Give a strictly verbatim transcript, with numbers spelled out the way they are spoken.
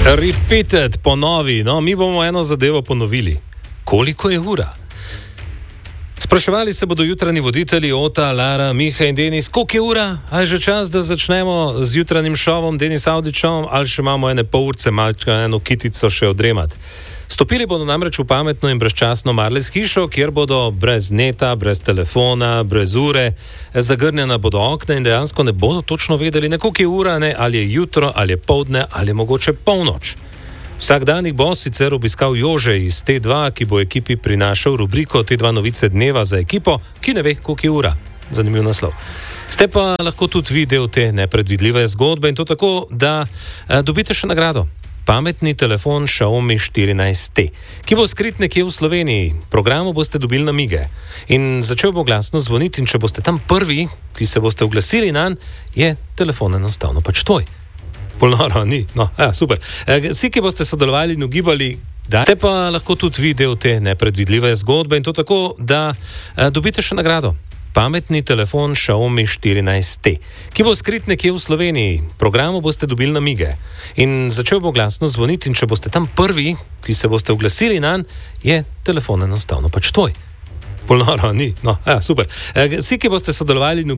Repeated, ponovi. No, mi bomo eno zadevo ponovili. Koliko je ura? Spraševali se bodo jutranji voditelji Ota, Lara, Miha in Denis, koliko je ura? A je že čas, da začnemo z jutranjim šovom Denis Avdićem, ali še imamo ene pol urce, malčka eno kitico še odremat. Stopili bodo namreč v pametno in brezčasno Marles hišo, kjer bodo brez neta, brez telefona, brez ure, zagrnjena bodo okna in dejansko ne bodo točno vedeli, ne koliko je ura, ne, ali je jutro, ali je poldne, ali je mogoče polnoč. Vsak dan jih bo sicer obiskal Jože iz T dva, ki bo ekipi prinašal rubriko T dva novice dneva za ekipo, ki ne ve, koliko je ura. Zanimiv naslov. Ste pa lahko tudi vi del te nepredvidljive zgodbe in to tako, da a, dobite še nagrado. Pametni telefon Xiaomi štirinajst T, ki bo skrit nekje v Sloveniji. Programu boste dobili namige. In začel bo glasno zvoniti in če boste tam prvi, ki se boste oglasili nanj, je telefon enostavno pač tvoj. Polnoro, ni. No, ja, super. Vsi, ki boste sodelovali in ugibali, da ste pa lahko tudi vi del te nepredvidljive zgodbe in to tako, da a, dobite še nagrado. Pametni telefon Xiaomi štirinajst T, ki bo skrit nekje v Sloveniji. Programu boste dobili namige. In začel bo glasno zvoniti in če boste tam prvi, ki se boste oglasili nanj, je telefon enostavno pač tvoj. Polnoro, ni. No, ja, super. Vsi, ki boste sodelovali in